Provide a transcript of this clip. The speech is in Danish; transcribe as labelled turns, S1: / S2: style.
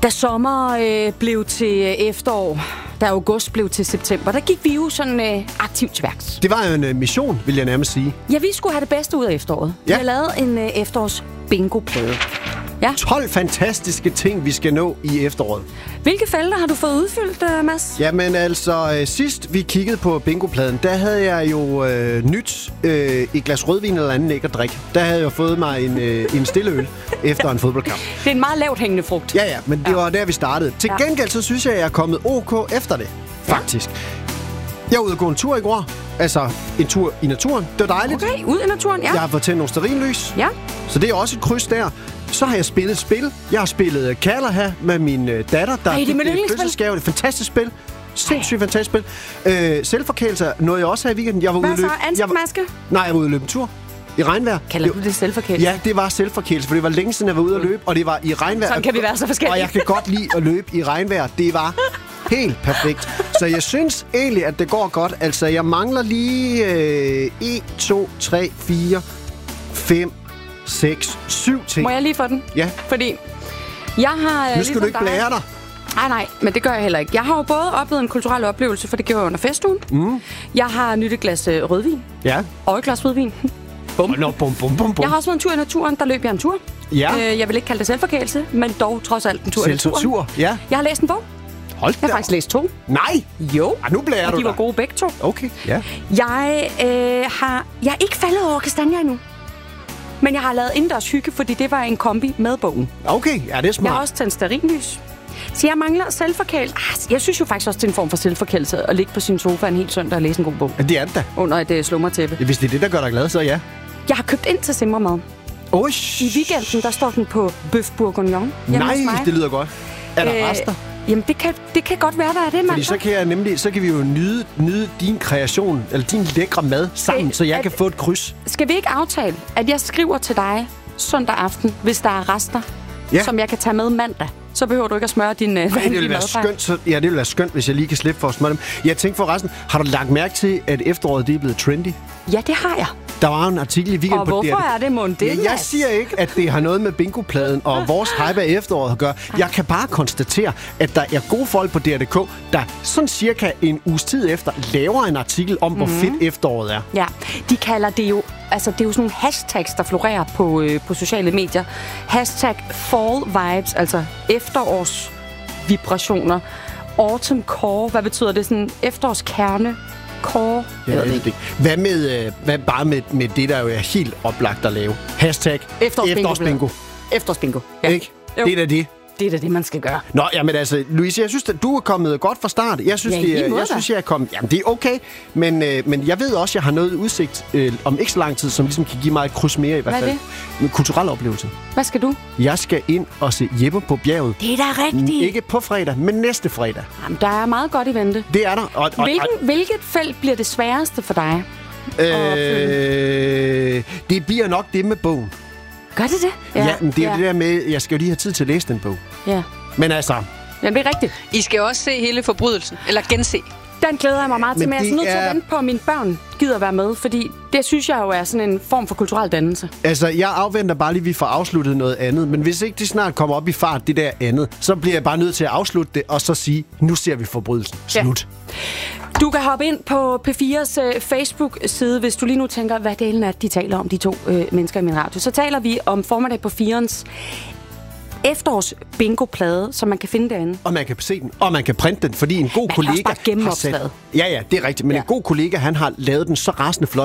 S1: Da sommer blev til efterår, da august blev til september, der gik vi jo sådan aktivt til værks.
S2: Det var jo en mission, vil jeg nærmest sige.
S1: Ja, vi skulle have det bedste ud af efteråret.
S2: Ja.
S1: Vi har lavet en efterårs bingo-plade. Ja.
S2: 12 fantastiske ting, vi skal nå i efteråret.
S1: Hvilke felter har du fået udfyldt, Mads?
S2: Jamen altså, sidst vi kiggede på bingopladen, der havde jeg jo nyt et glas rødvin eller anden ikke at drikke. Der havde jeg fået mig en stille øl efter en fodboldkamp.
S1: Det er en meget lavt hængende frugt.
S2: Ja, men det var der, vi startede. Til gengæld, så synes jeg er kommet OK efter det, faktisk. Jeg var ude og gå en tur i går. Altså, en tur i naturen. Det var dejligt.
S1: Okay, ud i naturen, ja.
S2: Jeg har fået tændt nogle stearinlys.
S1: Ja.
S2: Så det er også et kryds der. Så har jeg spillet et spil. Jeg har spillet Kalder her med min datter. Der
S1: det er mit yndlingsspil.
S2: Det er et fantastisk spil. Sindssygt fantastisk spil. Selvforkælelse nåede jeg også her i weekenden. Jeg var ude
S1: hvad så? Ansigtsmaske?
S2: Nej, jeg var ude at løbe en tur. I regnvejr.
S1: Kalder du det selvforkælelse?
S2: Ja, det var selvforkælelse, for det var længe siden, jeg var ude at løbe, og det var i regnvejr.
S1: Sådan kan vi være så forskellige.
S2: Og jeg kan godt lide at løbe i regnvejr. Det var helt perfekt. Så jeg synes egentlig, at det går godt. Altså, jeg mangler lige 1, 2, 3, 4, 5, 6, 7 ting.
S1: Må jeg lige få den?
S2: Ja.
S1: Fordi jeg har...
S2: Nu skal du ikke blære dig.
S1: Nej, men det gør jeg heller ikke. Jeg har jo både oplevet en kulturel oplevelse, for det gjorde jeg under festugen. Mm. Jeg har nydt et glas rødvin.
S2: Ja.
S1: Og et glas hvidvin. Bum.
S2: Nå, bum.
S1: Jeg har også været en tur i naturen. Der løb jeg en tur.
S2: Ja.
S1: Jeg vil ikke kalde det selvforkælelse, men dog trods alt en tur i naturen.
S2: Tur, ja.
S1: Jeg har læst en bog.
S2: Hold da.
S1: Jeg har faktisk læst 2.
S2: Nej.
S1: Jo.
S2: Nu blærer du
S1: de var
S2: dig.
S1: gode begge 2.
S2: Okay, ja.
S1: Jeg er ikke faldet over kastanjer endnu. Men jeg har lavet indendørs hygge, fordi det var en kombi med bogen.
S2: Okay, ja, det er smart.
S1: Jeg har også tændt stearinlys. Så jeg mangler selvforkælelse. Jeg synes jo faktisk også, det er en form for selvforkælelse at ligge på sin sofa en hel søndag og læse en god bog.
S2: Ja, det er det da.
S1: Under et slummertæppe.
S2: Hvis det er det, der gør dig glad, så ja.
S1: Jeg har købt ind til simremad. I weekenden, der står den på bøf bourguignon.
S2: Nej, det lyder godt. Er der rester?
S1: Jamen, det kan godt være, der er det, mand.
S2: Fordi så kan vi jo nyde din kreation, eller din lækre mad sammen, så jeg kan få et kryds.
S1: Skal vi ikke aftale, at jeg skriver til dig søndag aften, hvis der er rester, som jeg kan tage med mandag? Så behøver du ikke at smøre din
S2: det vil være skønt. Det vil være skønt, hvis jeg lige kan slippe for at smøre dem. Jeg tænkte forresten, har du lagt mærke til, at efteråret det er blevet trendy?
S1: Ja, det har jeg.
S2: Der var en artikel i weekenden på
S1: DR. Og hvorfor er det, mon det?
S2: Jeg siger ikke, at det har noget med bingopladen og vores hype af efteråret at gøre. Jeg kan bare konstatere, at der er gode folk på DR.dk, der sådan cirka en uges tid efter laver en artikel om, hvor fedt efteråret er.
S1: Ja, de kalder det jo... Altså, det er jo sådan nogle hashtags, der florerer på sociale medier. Hashtag fall vibes, altså efterårsvibrationer. Autumn core, hvad betyder det? Sådan efterårskerne. Core.
S2: Jeg ved det ikke. Hvad bare med det, der jo er helt oplagt at lave? Hashtag efterårsbingo.
S1: Efterårsbingo.
S2: Ja. Ikke? Det er da det.
S1: Det er da det, man skal gøre.
S2: Nå, jamen altså, Louise, jeg synes, at du er kommet godt fra start. Jeg synes, jeg er kommet... Jamen, det er okay. Men jeg ved også, at jeg har noget udsigt om ikke så lang tid, som ligesom kan give mig et kryds mere i hvert fald.
S1: Hvad er
S2: det? En kulturel oplevelse.
S1: Hvad skal du?
S2: Jeg skal ind og se Jeppe på bjerget.
S1: Det er da rigtigt.
S2: Ikke på fredag, men næste fredag.
S1: Jamen, der er meget godt i vente.
S2: Det er der.
S1: Hvilket felt bliver det sværeste for dig?
S2: Det bliver nok det med bogen.
S1: Gør det det?
S2: Ja, men det er det der med, jeg skal jo lige have tid til at læse den bog.
S1: Ja.
S2: Men altså...
S1: Jamen, det er rigtigt.
S3: I skal også se hele forbrydelsen, eller gense.
S1: Den glæder jeg mig meget til, men jeg er nødt til at vente på, at mine børn gider være med, fordi det synes jeg jo er sådan en form for kulturel dannelse. Altså,
S2: jeg afventer bare lige, at vi får afsluttet noget andet, men hvis ikke det snart kommer op i fart, det der andet, så bliver jeg bare nødt til at afslutte det, og så sige, nu ser vi forbrydelsen. Slut.
S1: Ja. Du kan hoppe ind på P4's Facebook-side, hvis du lige nu tænker, hvad delen er, de taler om, de to mennesker i min radio. Så taler vi om formiddag på 4'ens efterårs bingo-plade, som man kan finde derinde.
S2: Og man kan se den, og man kan printe den, fordi en god kollega
S1: har sat... Ja, det er rigtigt, men en god kollega, han har lavet den så rasende flot,